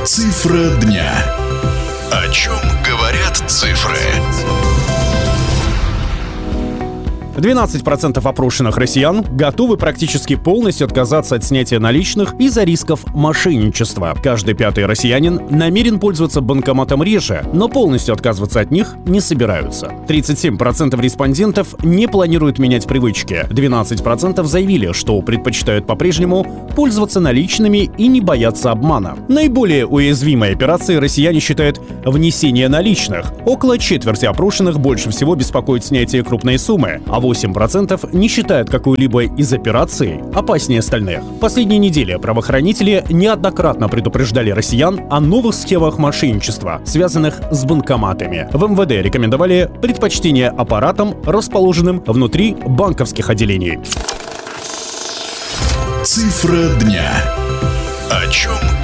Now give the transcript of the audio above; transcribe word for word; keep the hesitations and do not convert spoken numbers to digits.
Цифра дня. О чем говорят цифры? двенадцать процентов опрошенных россиян готовы практически полностью отказаться от снятия наличных из-за рисков мошенничества. Каждый пятый россиянин намерен пользоваться банкоматом реже, но полностью отказываться от них не собираются. тридцать семь процентов респондентов не планируют менять привычки. двенадцать процентов заявили, что предпочитают по-прежнему пользоваться наличными и не боятся обмана. Наиболее уязвимой операцией россияне считают внесение наличных. Около четверти опрошенных больше всего беспокоит снятие крупной суммы, а восемь процентов не считают какую-либо из операций опаснее остальных. В последние недели правоохранители неоднократно предупреждали россиян о новых схемах мошенничества, связанных с банкоматами. В эм вэ дэ рекомендовали предпочтение аппаратам, расположенным внутри банковских отделений. Цифра дня. О чем